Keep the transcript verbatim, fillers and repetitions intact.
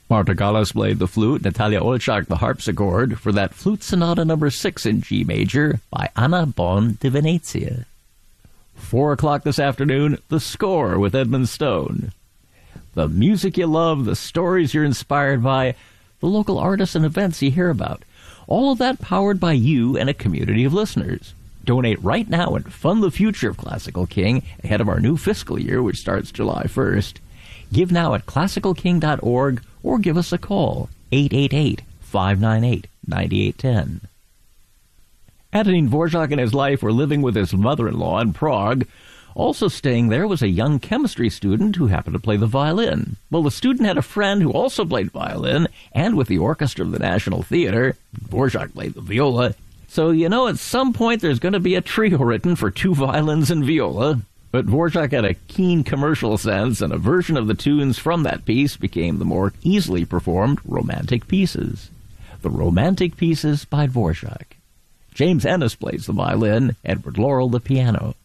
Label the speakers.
Speaker 1: Marta Gallas played the flute, Natalia Olchak the harpsichord, for that Flute Sonata number six in G major by Anna Bonn de Venezia. Four o'clock this afternoon, The Score with Edmund Stone. The music you love, the stories you're inspired by, the local artists and events you hear about. All of that powered by you and a community of listeners. Donate right now and fund the future of Classical King ahead of our new fiscal year, which starts July first. Give now at classical king dot org or give us a call, eight eight eight, five nine eight, nine eight one zero. Antonin Dvorak and his life were living with his mother-in-law in Prague. Also staying there was a young chemistry student who happened to play the violin. Well, the student had a friend who also played violin, and with the orchestra of the National Theater, Dvorak played the viola. So, you know, at some point there's going to be a trio written for two violins and viola. But Dvorak had a keen commercial sense, and a version of the tunes from that piece became the more easily performed Romantic Pieces. The Romantic Pieces by Dvorak. James Ennis plays the violin, Edward Laurel the piano.